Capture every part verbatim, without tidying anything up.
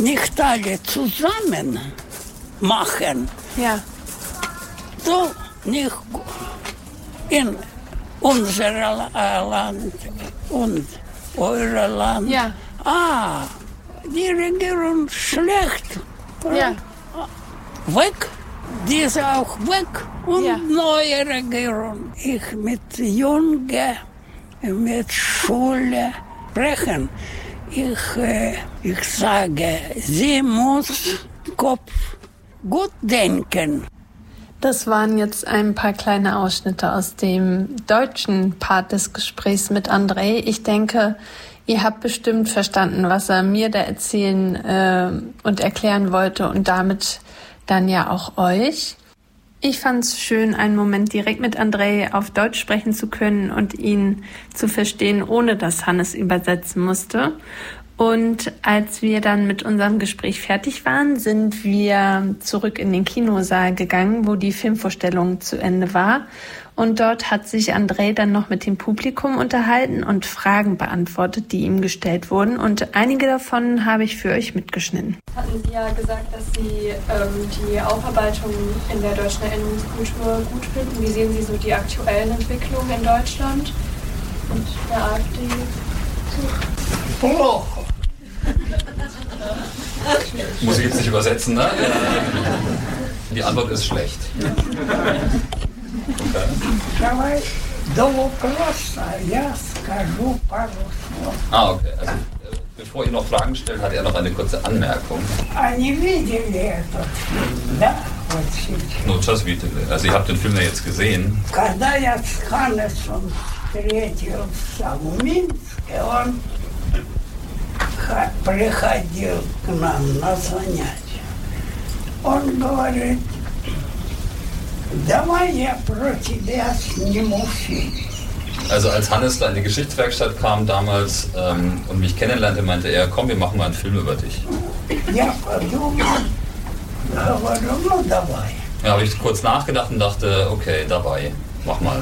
nicht alle zusammen machen. Ja. So nicht in unserem Land und eurem Land. Ja. Ah, die Regierung schlecht. Ja. Weg, diese auch weg und Ja. neue Regierung. Ich mit Jungen, mit Schule sprechen. Ich, äh, ich sage, sie muss Kopf gut denken. Das waren jetzt ein paar kleine Ausschnitte aus dem deutschen Part des Gesprächs mit Andrei. Ich denke, ihr habt bestimmt verstanden, was er mir da erzählen äh, und erklären wollte und damit dann ja auch euch. Ich fand es schön, einen Moment direkt mit Andrei auf Deutsch sprechen zu können und ihn zu verstehen, ohne dass Hannes übersetzen musste. Und als wir dann mit unserem Gespräch fertig waren, sind wir zurück in den Kinosaal gegangen, wo die Filmvorstellung zu Ende war. Und dort hat sich Andrei dann noch mit dem Publikum unterhalten und Fragen beantwortet, die ihm gestellt wurden. Und einige davon habe ich für euch mitgeschnitten. Hatten Sie ja gesagt, dass Sie ähm, die Aufarbeitung in der deutschen Erinnerungskultur gut finden. Wie sehen Sie so die aktuellen Entwicklungen in Deutschland und der AfD? Плохо. Muss ich jetzt nicht übersetzen, ne? Die Antwort ist schlecht. Okay. Давай до вопроса я скажу пару слов. Ah, okay. Also, äh, bevor ihr noch Fragen stellt, hat er noch eine kurze Anmerkung. Они видели этот фильм, да? Вот сейчас. No, just видели. Also, ihr habt den Film ja jetzt gesehen. Когда я с Ханнесом встретился в Минске, он ха- приходил к нам на занятия. Он говорит, давай я про тебя сниму фильм. Also, als Hannes da in die Geschichtswerkstatt kam damals ähm, und mich kennenlernte, meinte er, komm, wir machen mal einen Film über dich. Я подумал, говорю, ну давай. Ja, habe ich kurz nachgedacht und dachte, okay, dabei, mach mal.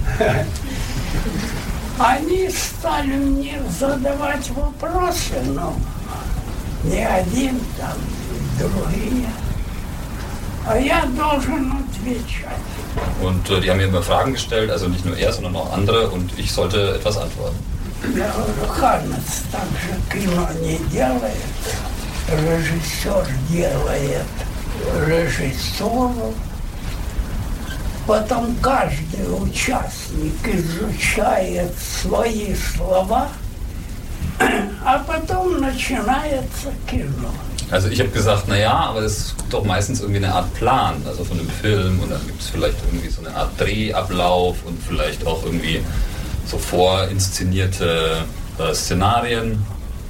Они стали мне задавать вопросы, но не один, там другие. А я должен отвечать. Und äh, die haben mir immer Fragen gestellt, also nicht nur er, sondern auch andere, und ich sollte etwas antworten. Я говорю, Ханнес так же кино не делает, режиссер делает режиссуру. Потом каждый участник изучает свои слова, а потом начинается кино. Also ich habe gesagt, naja, aber es gibt doch meistens irgendwie eine Art Plan, also von dem Film, und dann gibt es vielleicht irgendwie so eine Art Drehablauf und vielleicht auch irgendwie so vorinszenierte äh, Szenarien.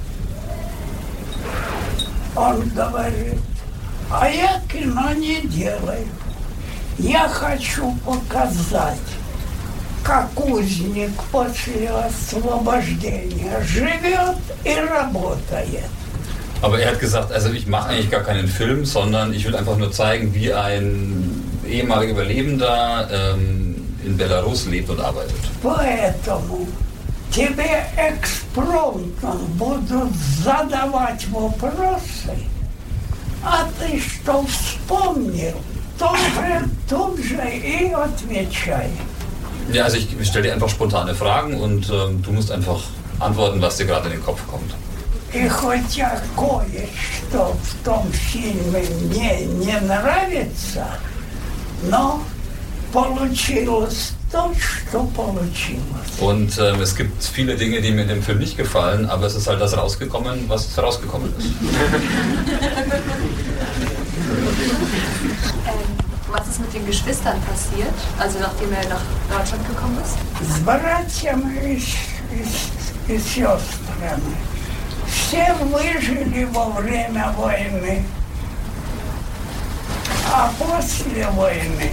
Он говорит, а я кино не делаю. Я хочу показать, как узник после освобождения живет и работает. Aber er hat gesagt, also ich mache eigentlich gar keinen Film, sondern ich will einfach nur zeigen, wie ein ehemaliger Überlebender ähm, in Belarus lebt und arbeitet. Поэтому тебе экспромтом будут задавать вопросы, а ты что вспомнил, тоже тут же и отвечай. Ja, also ich stelle dir einfach spontane Fragen und ähm, du musst einfach antworten, was dir gerade in den Kopf kommt. И хотя кое-что в том фильме мне не нравится, но получилось то, что получилось. Und ähm, es gibt viele Dinge, die mir in dem Film nicht gefallen, aber es ist halt das rausgekommen, was rausgekommen ist. Ähm, was ist mit den Geschwistern passiert, also nachdem er nach Deutschland gekommen ist? С братьями и, и, и сестрами. Все выжили во время войны, а после войны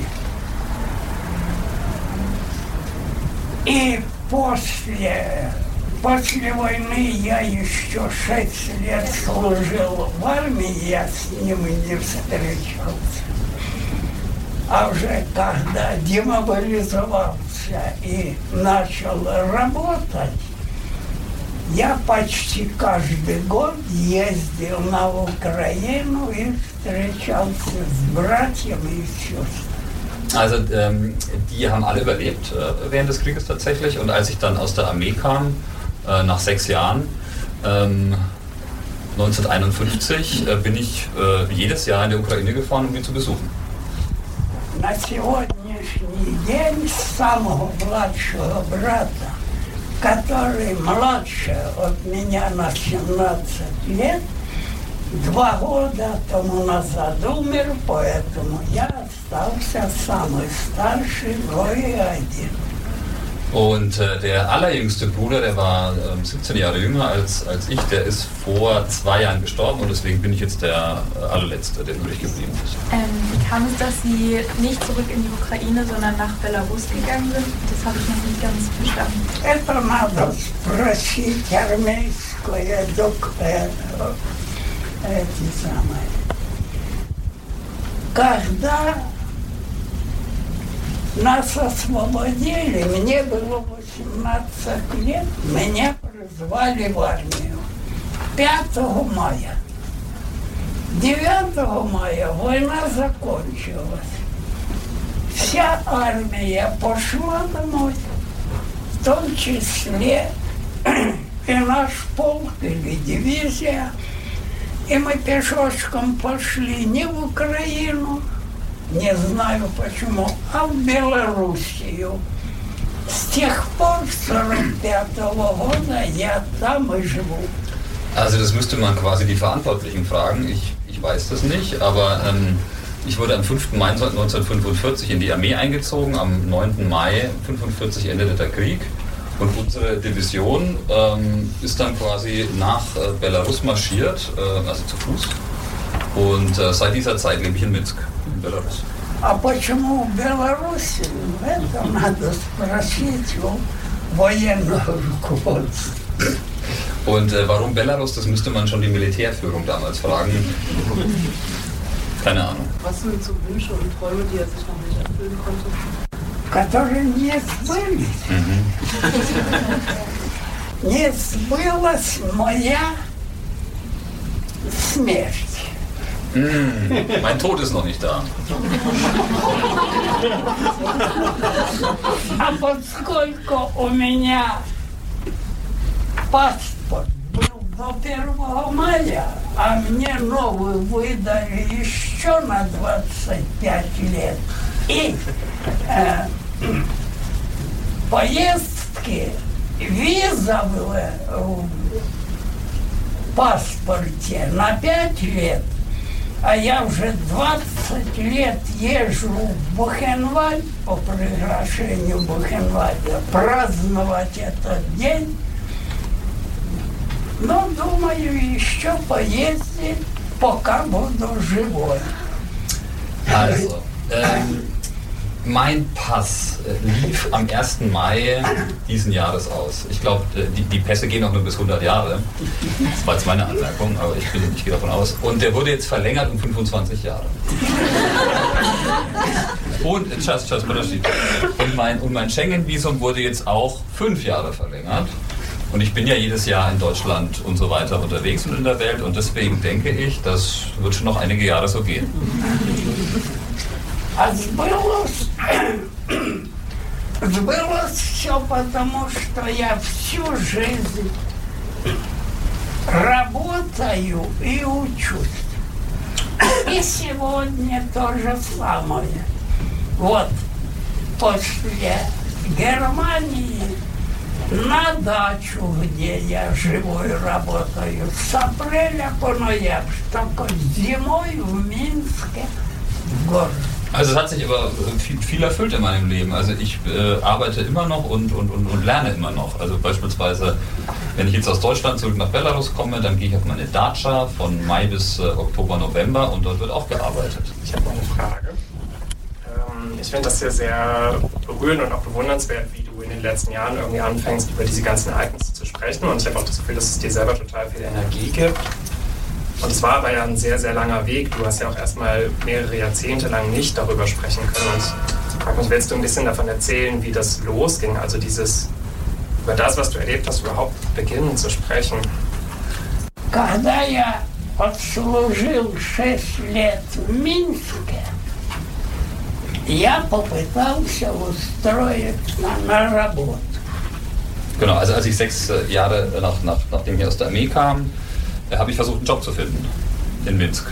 и после, после войны я еще шесть лет служил в армии, я с ним не встречался. А уже когда демобилизовался и начал работать, Я почти каждый год ездил на Украину и встречался с братьями и сестрами. Also ähm, die haben alle überlebt äh, während des Krieges tatsächlich, und als ich dann aus der Armee kam, äh, nach sechs Jahren, ähm, neunzehnhunderteinundfünfzig, äh, bin ich äh, jedes Jahr in der Ukraine gefahren, um ihn zu besuchen. На сегодняшний день самого младшего брата, который младше от меня на семнадцать лет, два года тому назад умер, поэтому я остался самый старший, но и один. Und äh, der allerjüngste Bruder, der war äh, siebzehn Jahre jünger als, als ich, der ist vor zwei Jahren gestorben, und deswegen bin ich jetzt der äh, allerletzte, der übrig geblieben ist. Ähm, wie kam es, dass Sie nicht zurück in die Ukraine, sondern nach Belarus gegangen sind? Das habe ich noch nicht ganz verstanden. Это надо спросить армейское док... э, эти самые. Когда нас освободили, мне было восемнадцать лет, меня призвали в армию пятого мая. девятого мая война закончилась. Вся армия пошла домой, в том числе и наш полк или дивизия. И мы пешочком пошли не в Украину, не знаю почему, а в Белоруссию. С тех пор, с сорок пятого года, я там и живу. Also das müsste man quasi die Verantwortlichen fragen. Ich, ich weiß das nicht, aber ähm, ich wurde am fünften Mai neunzehnhundertfünfundvierzig in die Armee eingezogen. Am neunten Mai neunzehnhundertfünfundvierzig endete der Krieg. Und unsere Division ähm, ist dann quasi nach äh, Belarus marschiert, äh, also zu Fuß. Und äh, seit dieser Zeit lebe ich in Minsk, in Belarus. А почему в Беларуси? Это надо спросить у военного руководства. Und äh, warum Belarus, das müsste man schon die Militärführung damals fragen. Keine Ahnung. Was sind so Wünsche und Träume, die er sich noch nicht erfüllen konnte? Которые не сбылись. Не сбылась моя смерть. Mm, mein Tod ist noch nicht da. А поскольку у меня паспорт был до первого мая, а мне новый выдали еще на двадцать пять лет, и э, поездки, виза была в паспорте на пять лет, а я уже двадцать лет езжу в Бухенвальд по приглашению Бухенвальда праздновать этот день. Но думаю, еще поездить, пока буду живой. Also, ähm, mein Pass äh, lief am ersten Mai diesen Jahres aus. Ich glaube, die, die Pässe gehen auch nur bis hundert Jahre. Das war jetzt meine Anmerkung, aber ich, bin, ich gehe davon aus. Und der wurde jetzt verlängert um fünfundzwanzig Jahre. Und, just, just, und mein, und mein Schengen-Visum wurde jetzt auch fünf Jahre verlängert. Und ich bin ja jedes Jahr in Deutschland und so weiter unterwegs und in der Welt, und deswegen denke ich, das wird schon noch einige Jahre so gehen. А сбылось, сбылось все потому, что я всю жизнь работаю и учусь. И сегодня то же самое. Вот после Германии на дачу, где я живу и работаю, с апреля по ноябрь, только зимой в Минске, в городе. Also es hat sich aber viel, viel erfüllt in meinem Leben. Also ich äh, arbeite immer noch und, und, und, und lerne immer noch. Also beispielsweise, wenn ich jetzt aus Deutschland zurück nach Belarus komme, dann gehe ich auf meine Datscha von Mai bis äh, Oktober, November, und dort wird auch gearbeitet. Ich habe noch eine Frage. Ähm, ich finde das sehr, sehr berührend und auch bewundernswert, wie du in den letzten Jahren irgendwie anfängst, über diese ganzen Ereignisse zu sprechen. Und ich habe auch das Gefühl, dass es dir selber total viel Energie gibt. Und es war aber ja ein sehr, sehr langer Weg. Du hast ja auch erstmal mehrere Jahrzehnte lang nicht darüber sprechen können. Und ich frage mich, willst du ein bisschen davon erzählen, wie das losging? Also dieses über das, was du erlebt hast, überhaupt beginnen zu sprechen? Когда я отслужил шесть лет в Минске, я попытался устроиться на работу. Genau, also als ich sechs Jahre nach, nach, nachdem ich aus der Armee kam, habe ich versucht, einen Job zu finden in Minsk.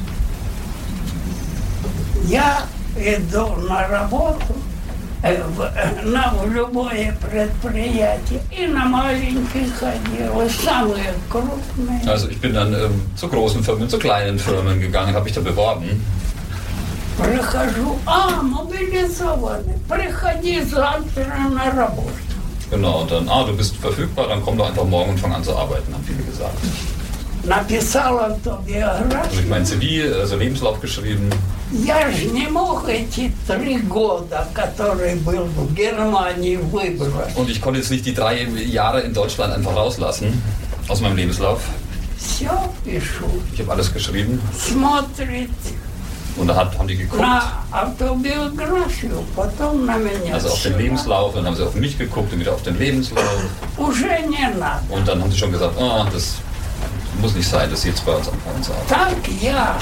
Я иду на работу, на любое предприятие, и на маленькие ходил, и самые крупные. Also ich bin dann ähm, zu großen Firmen, zu kleinen Firmen gegangen, habe mich da beworben. Прихожу, а, мобилизованный, приходи завтра на работу. Genau, und dann, ah, du bist verfügbar, dann komm doch einfach morgen und fang an zu arbeiten, haben viele gesagt. Написал Habe ich автобиографию. mein C V, also Lebenslauf geschrieben. Я же не мог эти три года, которые был в Германии, выбрать. Und ich konnte jetzt nicht die drei Jahre in Deutschland einfach rauslassen aus meinem Lebenslauf. Все пишу. Ich habe alles geschrieben Смотрит und da hat, haben die geguckt, на автобиографию, потом на меня. also auf den Всё. Lebenslauf, und dann haben sie auf mich geguckt und wieder auf den Lebenslauf. Уже не надо. Und dann haben sie schon gesagt, ah, das muss nicht sein, dass sie jetzt bei uns anfangen zu arbeiten. Так я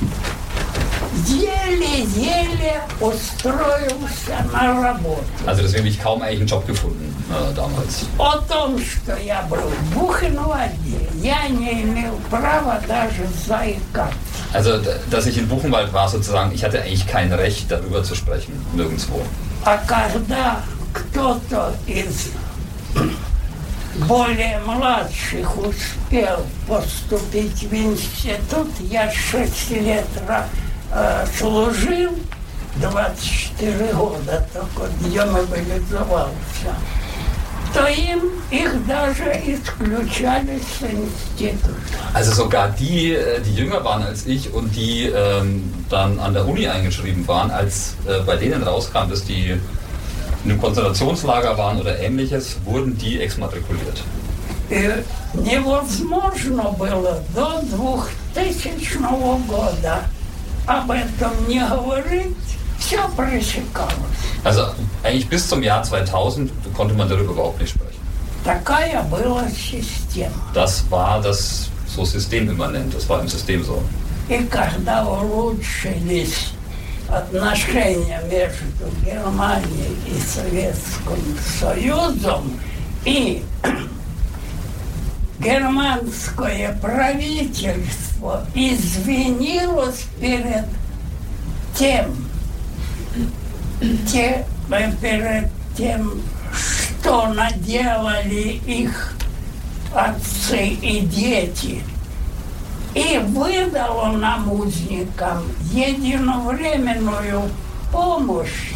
еле-еле устроился на работу. Also deswegen habe ich kaum eigentlich einen Job gefunden äh, damals. О том, что я был в Бухенвальде, я не имел права даже заикаться. Also, d- dass ich in Buchenwald war sozusagen, ich hatte eigentlich kein Recht, darüber zu sprechen, nirgendwo. А когда кто-то из более младших успел поступить в институт, я шесть лет ра- э, служил, двадцать четыре года, только демобилизовался, то им их даже исключали с института. Also sogar die, äh, die jünger waren als ich und die ähm, dann an der Uni eingeschrieben waren, als äh, bei denen rauskam, dass die in einem Konzentrationslager waren oder ähnliches, wurden die exmatrikuliert. И невозможно было до двухтысячного года об этом не говорить, все пресекалось. Also eigentlich bis zum Jahr zweitausend konnte man darüber überhaupt nicht sprechen. Такая была система. Das war das so systemimmanent, das war im System so. И когда улучшились отношения между Германией и Советским Союзом, и германское правительство извинилось перед тем, те, перед тем, что наделали их отцы и дети, и выдало нам, узникам, единовременную помощь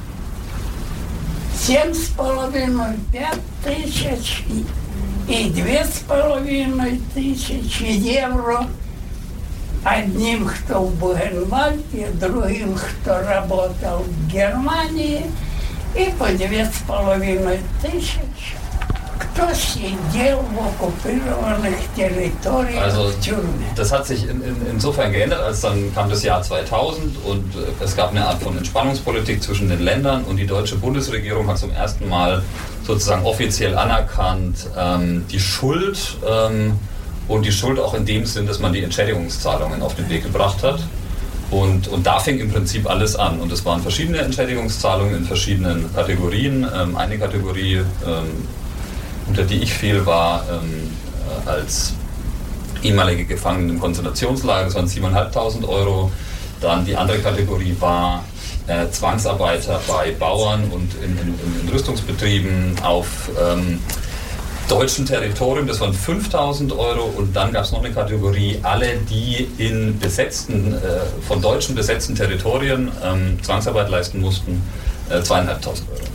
семь с половиной, пять тысяч и две с половиной тысячи евро одним, кто в Бугенвальде, другим, кто работал в Германии, и по две с половиной тысячи, кто сидел в оккупированных территориях Also в тюрьме. das hat sich in, in, insofern geändert, als dann kam das Jahr zweitausend und äh, es gab eine Art von Entspannungspolitik zwischen den Ländern und die deutsche Bundesregierung hat zum ersten Mal sozusagen offiziell anerkannt ähm, die Schuld ähm, und die Schuld auch in dem Sinn, dass man die Entschädigungszahlungen auf den Weg gebracht hat. Und, und da fing im Prinzip alles an. Und es waren verschiedene Entschädigungszahlungen in verschiedenen Kategorien. Ähm, eine Kategorie, ähm, unter die ich fiel, war ähm, äh, als ehemalige Gefangene im Konzentrationslager, das waren siebentausendfünfhundert Euro. Dann die andere Kategorie war äh, Zwangsarbeiter bei Bauern und in, in, in Rüstungsbetrieben auf ähm, deutschen Territorium, das waren fünftausend Euro. Und dann gab es noch eine Kategorie, alle, die in besetzten, äh, von Deutschen besetzten Territorien ähm, Zwangsarbeit leisten mussten, äh, zweieinhalbtausend Euro.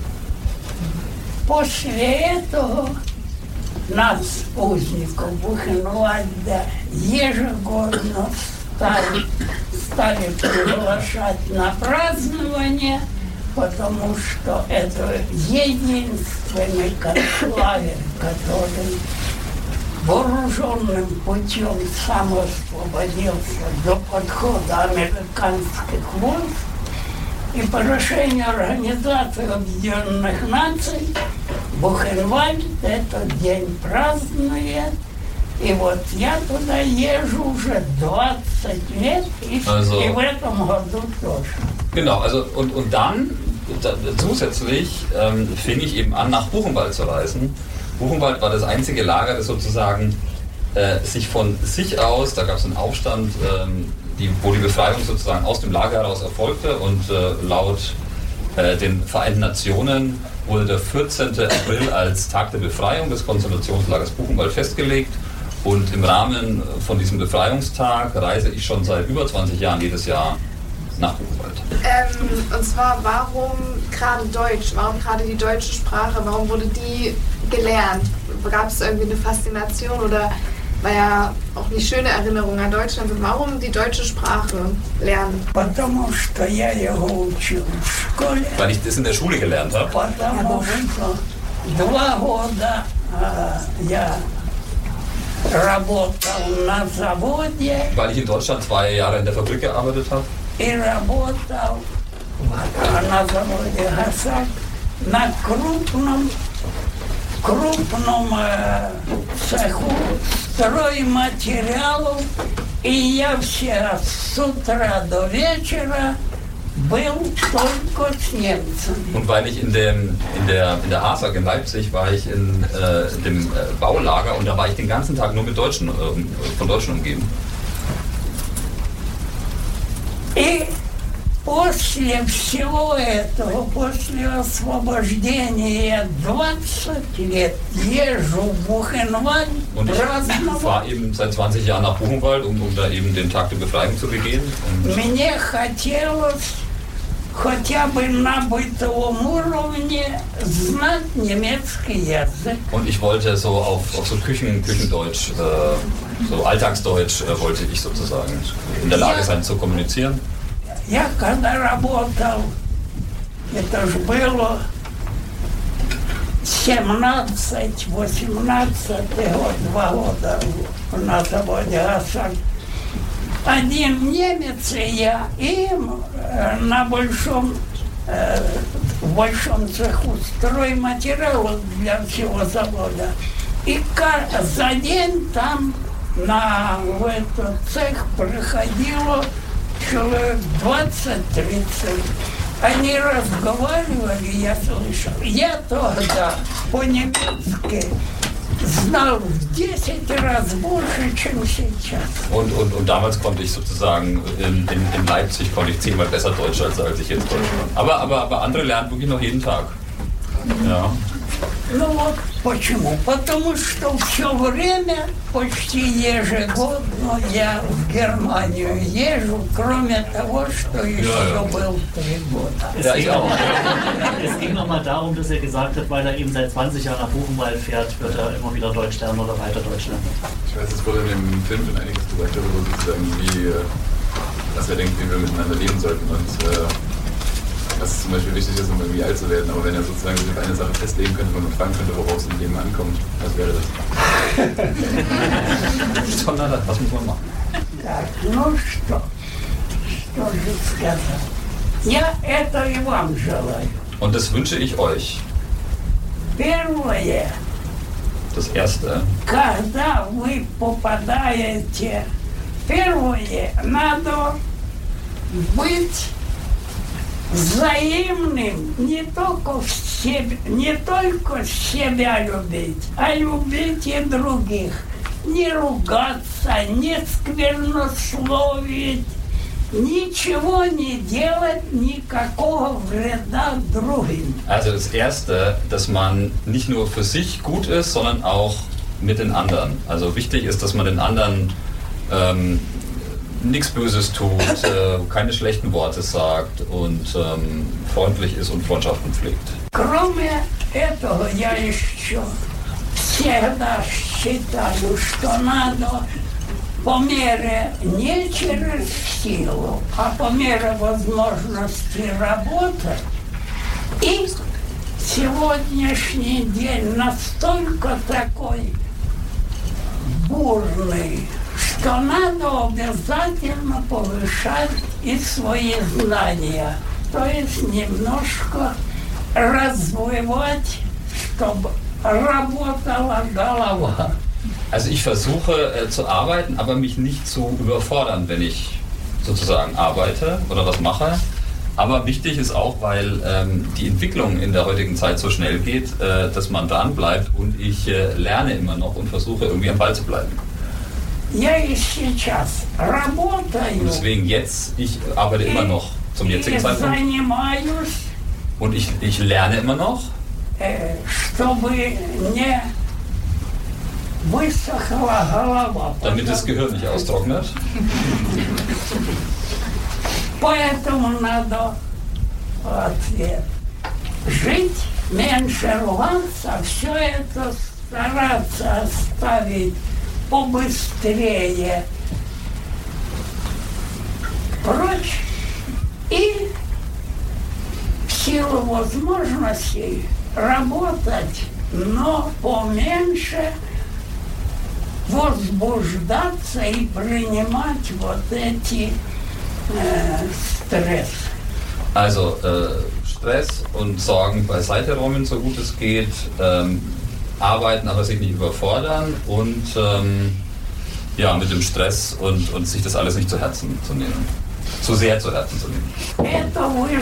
После этого нас, узников Бухенвальда, ежегодно стали, стали приглашать на празднование, потому что это единственный концлагерь, который вооруженным путем самоосвободился до подхода американских войск. И по решению Организации Объединенных Наций Бухенвальд этот день празднует. И вот я туда езжу уже двадцать лет и, also, и в этом году тоже. Genau, also und, und dann da, zusätzlich ähm, fing ich eben an, nach Buchenwald zu reisen. Buchenwald war das einzige Lager, das sozusagen äh, sich von sich aus, da gab es einen Aufstand, ähm, die, wo die Befreiung sozusagen aus dem Lager heraus erfolgte und äh, laut äh, den Vereinten Nationen wurde der vierzehnten April als Tag der Befreiung des Konzentrationslagers Buchenwald festgelegt. Und im Rahmen von diesem Befreiungstag reise ich schon seit über zwanzig Jahren jedes Jahr nach Buchenwald. Ähm, und zwar, warum gerade Deutsch? Warum gerade die deutsche Sprache? Warum wurde die gelernt? Gab es irgendwie eine Faszination oder war ja auch eine schöne Erinnerung an Deutschland? Und warum die deutsche Sprache lernen? Потому что я его учил в школе. Weil ich das in der Schule gelernt habe. Потому что два года я работал на заводе. Weil ich in Deutschland zwei Jahre in der Fabrik gearbeitet habe. И работал на заводе ГАСАК на крупном, крупном цеху стройматериалов. И я все с утра до вечера был только с немцами. Und weil ich in, dem, in der, in der A S A G in Leipzig war ich in äh, dem äh, Baulager und da war ich den ganzen Tag nur mit Deutschen, äh, von Deutschen umgeben. И после всего этого, после освобождения двадцать лет езжу в Buchenwald. Und ich war eben seit zwanzig Jahren nach Buchenwald, um, um da eben den Tag der Befreiung zu begehen. Und мне хотелось хотя бы на бытовом уровне знать немецкий язык. Und ich wollte so auf, auf so Küchen, Küchendeutsch, äh, so Alltagsdeutsch äh, wollte ich sozusagen in der Lage sein zu kommunizieren. Я когда работал, это же было семнадцать восемнадцатый год, два года на заводе ГАСАК. Один немец и я, им на большом, в большом цеху стройматериалов для всего завода. И за день там на в этот цех приходило человек двадцать-тридцать. Они разговаривали, я слышал. Я тогда по-немецки знал в десять раз больше, чем сейчас. Und, und, und damals konnte ich sozusagen in, in, in Leipzig konnte ich zehnmal besser Deutsch als, als ich jetzt Deutsch kann. Aber, aber, aber andere lernen wirklich noch jeden Tag. Ja. Ну вот почему? Потому что все время, почти ежегодно я в Германию езжу, кроме того, что еще ja, ja. был три года. Ja, ich auch. Es ging nochmal darum, dass er gesagt hat, weil er eben seit zwanzig Jahren nach Buchenwald fährt, wird er immer wieder Deutsch lernen oder weiter Deutsch lernen. Ich weiß, es wurde in dem Film schon einiges gesagt darüber, sozusagen, wie, was er denkt, wie wir miteinander leben sollten und äh, was zum Beispiel wichtig ist, um irgendwie alt zu werden. Aber wenn er sozusagen sich auf eine Sache festlegen könnte und fragen könnte, worauf es im Leben ankommt, was wäre das? Was muss man machen? Так, ну что? Что же сказать? Я это и вам желаю. Und das wünsche ich euch. Первое. Das Erste. Когда вы попадаете, первое, надо быть взаимным, не только, в себе, не только себя любить, а любить и других. Не ругаться, не сквернословить, ничего не делать, никакого вреда другим. Also das Erste, dass man nicht nur für sich gut ist, sondern auch mit den anderen. Also wichtig ist, dass man den anderen ähm, nichts Böses tut, äh, keine schlechten Worte sagt und ähm, freundlich ist und Freundschaften pflegt. Кроме этого, я еще всегда считаю, что надо по мере не через силу, а по мере возможности работать. И сегодняшний день настолько такой бурный, что надо обязательно повышать и свои знания, то есть немножко развивать, чтобы работала голова. Also ich versuche äh, zu arbeiten, aber mich nicht zu überfordern, wenn ich sozusagen arbeite oder was mache. Aber wichtig ist auch, weil ähm, die Entwicklung in der heutigen Zeit so schnell geht, äh, dass man dran bleibt und ich äh, lerne immer noch und versuche irgendwie am Ball zu bleiben. Я и сейчас работаю. Und deswegen jetzt, ich arbeite immer noch zum jetzigen Zeitpunkt. Und ich, ich lerne immer noch. Damit das Gehirn nicht austrocknet. Поэтому надо ответ. Жить, меньше рваться, все это стараться оставить побыстрее прочь и в силу возможностей работать, но поменьше возбуждаться и принимать вот эти äh, Stress. Also äh, Stress und Sorgen beiseite räumen, so gut es geht, ähm, arbeiten, aber sich nicht überfordern und ähm, ja, mit dem Stress und, und sich das alles nicht zu Herzen zu nehmen. Zu sehr zu Herzen zu nehmen.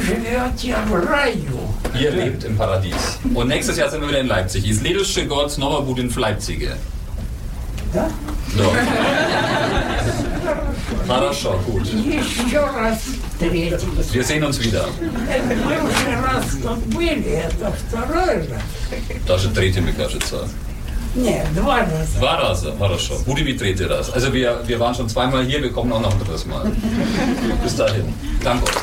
Ihr lebt im Paradies. Und nächstes Jahr sind wir wieder in Leipzig. Ist Lidlsche Gott nochmal gut in Leipzig. Ja? So. Хорошо, gut. Wir sehen uns wieder. Даже третий, мне кажется. Нет, два раза. Два раза, хорошо. Будем и третий раз. Also wir, wir waren schon zweimal hier, wir kommen auch noch ein drittes Mal. Bis dahin. Danke euch.